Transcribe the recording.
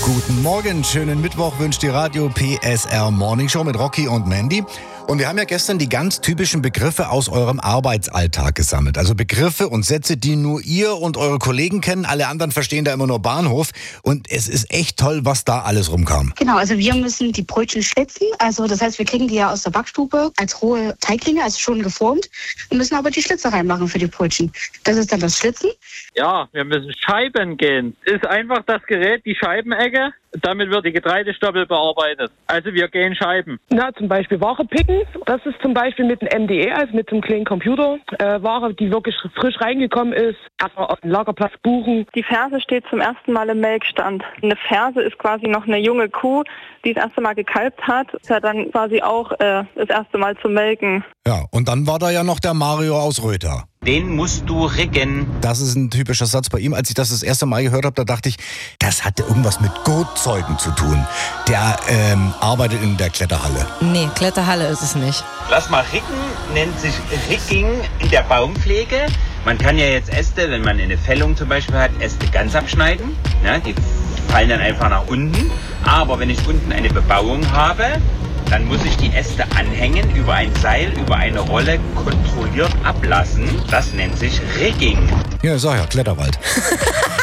Guten Morgen, schönen Mittwoch wünscht die Radio PSR Morning Show mit Rocky und Mandy. Und wir haben ja gestern die ganz typischen Begriffe aus eurem Arbeitsalltag gesammelt. Also Begriffe und Sätze, die nur ihr und eure Kollegen kennen. Alle anderen verstehen da immer nur Bahnhof. Und es ist echt toll, was da alles rumkam. Genau, also wir müssen die Brötchen schlitzen. Also das heißt, wir kriegen die ja aus der Backstube als rohe Teiglinge, also schon geformt. Und müssen aber die Schlitze reinmachen für die Brötchen. Das ist dann das Schlitzen. Ja, wir müssen Scheiben gehen. Ist einfach das Gerät, die Scheibenecke. Damit wird die Getreidestoppel bearbeitet. Also wir gehen Scheiben. Na, zum Beispiel Ware picken. Das ist zum Beispiel mit einem MDE, also mit einem kleinen Computer. Ware, die wirklich frisch reingekommen ist, erstmal auf den Lagerplatz buchen. Die Ferse steht zum ersten Mal im Melkstand. Eine Ferse ist quasi noch eine junge Kuh, die das erste Mal gekalbt hat. Ist ja dann quasi auch das erste Mal zum Melken. Ja, und dann war da ja noch der Mario aus Röther. Den musst du riggen. Das ist ein typischer Satz bei ihm. Als ich das erste Mal gehört habe, da dachte ich, das hatte irgendwas mit Goatzeugen zu tun. Der arbeitet in der Kletterhalle. Nee, Kletterhalle ist es nicht. Lass mal ricken, nennt sich Rigging in der Baumpflege. Man kann ja jetzt Äste, wenn man eine Fällung zum Beispiel hat, Äste ganz abschneiden. Ja, die fallen dann einfach nach unten. Aber wenn ich unten eine Bebauung habe, dann muss ich die Äste anhängen, über ein Seil, über eine Rolle kontrolliert ablassen. Das nennt sich Rigging. Ja, ich sag ja, Kletterwald.